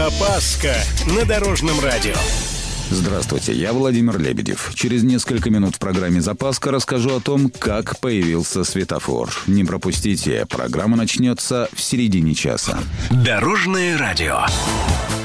Опаска на Дорожном радио. Здравствуйте, я Владимир Лебедев. Через несколько минут в программе «Запаска» расскажу о том, как появился светофор. Не пропустите, программа начнется в середине часа. Дорожное радио.